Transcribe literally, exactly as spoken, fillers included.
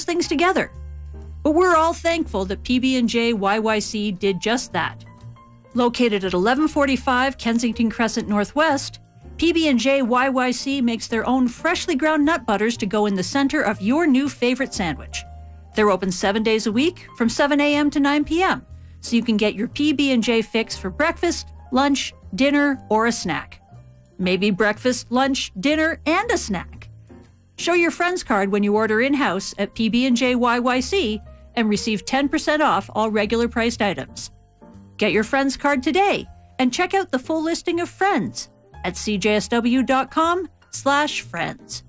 things together. But we're all thankful that P B and J Y Y C did just that. Located at eleven forty-five Kensington Crescent Northwest, P B and J Y Y C makes their own freshly ground nut butters to go in the center of your new favorite sandwich. They're open seven days a week from seven a.m. to nine p.m., so you can get your P B and J fix for breakfast, lunch, dinner, or a snack. Maybe breakfast, lunch, dinner, and a snack. Show your friends card when you order in-house at P B and J Y Y C and receive ten percent off all regular priced items. Get your friends card today and check out the full listing of friends at c j s w dot com slash friends.